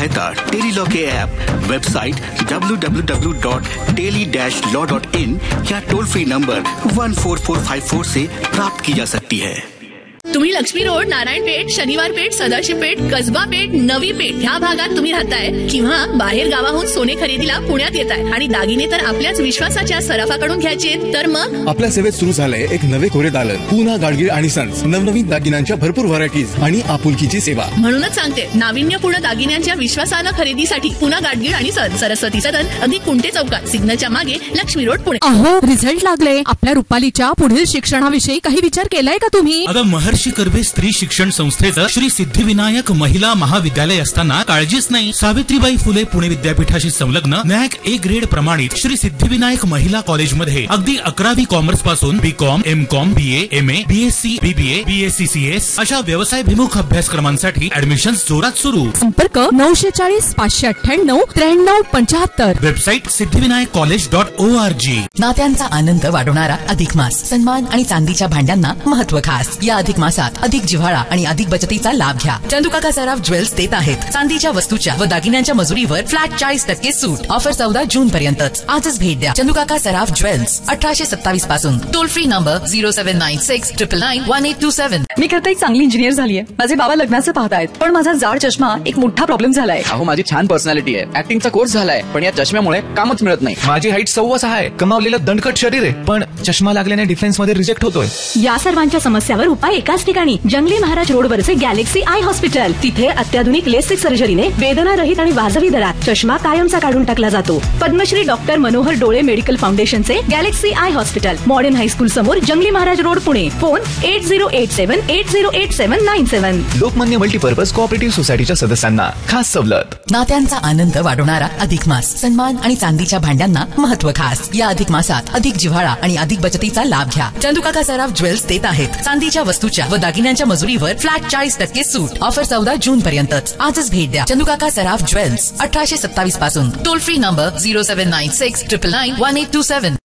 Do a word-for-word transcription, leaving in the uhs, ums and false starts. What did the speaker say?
सहायता Tele-Law K app, website W W W dot tele dash law dot in या toll free number one four four five four से प्राप्त की जा सकती है। तुम्ही लक्ष्मी रोड, नारायण पेठ, शनिवार पेठ, सदाशिव पेठ, कसबा पेठ, नवी पेठ ह्या भागात तुम्ही राहताय किंवा बाहेर गावाहून सोने खरेदीला पुण्यात येताय आणि दागिने तर आपल्याच विश्वासाच्या सराफाकडून घ्यायचे, तर मग आपल्या सेवेत सुरू झालंय एक नवे कोरे दालन, पूना गाडगीळ आणि सन्स, नवनवीन दागिन्यांच्या भरपूर व्हरायटीज आणि आपुलकीची सेवा. म्हणूनच सांगते, नाविन्यपूर्ण दागिन्यांच्या विश्वासानं खरेदीसाठी पुना गाडगीळ आणि सन्स, सरस्वती सदन, अगदी कुंटे चौकात, सिग्नलच्या मागे, लक्ष्मी रोड, पुणे. अहो, रिझल्ट लागले. आपल्या रुपालीच्या पुढील शिक्षणाविषयी काही विचार केलाय का तुम्ही? अगं, महर्षी कर्वे स्त्री शिक्षण संस्थेचं श्री सिद्धिविनायक महिला महाविद्यालय असताना काळजीच नाही. सावित्रीबाई फुले पुणे विद्यापीठाशी संलग्न नॅक ए ग्रेड प्रमाणित श्री सिद्धिविनायक महिला कॉलेजमध्ये अगदी अकरावी कॉमर्स पासून बी com, M com, B A, M A, BSc, BBA, BSc, CS अशा व्यवसायभिमुख अभ्यासक्रमांसाठी ऍडमिशन जोरात सुरू. संपर्क नऊशे चाळीस पाचशे अठ्ठ्याण्णव त्र्याण्णव पंच्याहत्तर. Website Siddhivinayak college dot O R G. नात्यांचा आनंद वाढवणारा अधिक मास, सन्मान आणि चांदीच्या भांड्यांना महत्व खास. या अधिक मासात अधिक जिव्हाळा आणि अधिक बचतीचा लाभ घ्या. चंदुकाका सराफ ज्वेल्स देत आहेत चांदीच्या वस्तूच्या व दागिन्यांच्या मजुरीवर फ्लॅट चाळीस टक्के सूट. ऑफर चौदा जून पर्यंतच. आजच भेट द्या चंदुकाका सराफ ज्वेल्स, अठराशे सत्तावीस पासून. Toll free number zero seven nine six triple nine one eight to seven. मी खरं एक चांगली इंजिनियर झालीय. माझे बाबा लग्नाचं पाहतायत, पण माझा जाड चष्मा एक मोठा प्रॉब्लेम झालाय. अहो, माझी छान पर्सनॅलिटी आहे, ऍक्टिंगचा कोर्स झालाय, पण या चष्म्यामुळे कामच मिळत नाही. माझी हाईट सव्वा सहा आहे, कमावलेलं दणकट शरीर आहे, पण चष्मा लागल्याने डिफेन्स मध्ये रिजेक्ट होतोय. या सर्वांच्या समस्यावर उपाय एकाच ठिकाणी, जंगली महाराज रोडवरचे गॅलेक्सी आय हॉस्पिटल. तिथे अत्याधुनिक लेसिक सर्जरीने वेदना रहित आणि वाजवी दरात चष्मा कायमचा काढून टाकला जातो. पद्मश्री डॉक्टर मनोहर डोळे मेडिकल फाउंडेशनचे Galaxy I hospital, modern high school समोर, जंगली Maharaj road, Pune. Phone at zero eight seven eight zero eight seven nine seven. Lokmanya multipurpose cooperative सोसायटीच्या सदस्यांना खास सवलत. नात्यांचा आनंद वाढवणारा अधिक मास, सन्मान आणि चांदीच्या भांड्यांना महत्व खास. या अधिक मासात अधिक जिव्हाळा आणि अधिक बचतीचा लाभ घ्या. चंदुकाका सराफ ज्वेल्स देत आहेत चांदीच्या वस्तूच्या व दागिन्यांच्या मजुरीवर फ्लॅट चाळीस टक्के सूट. ऑफर चौदा जून पर्यंतच. आजच भेट द्या चंदुकाका सराफ ज्वेल्स, अठराशे सत्तावीस पासून. Toll free number zero seven nine six triple nine one eight to seven.